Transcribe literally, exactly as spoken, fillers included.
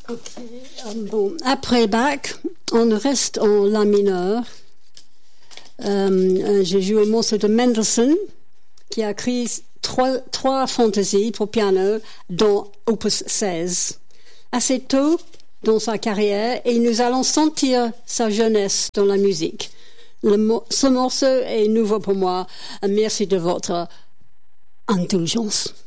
Ok. Bon, après Bach, on reste en la mineur. Euh, j'ai joué un morceau de Mendelssohn qui a écrit trois, trois fantaisies pour piano, dont Opus seize. Assez tôt dans sa carrière, et nous allons sentir sa jeunesse dans la musique. Le, ce morceau est nouveau pour moi. Merci de votre indulgence.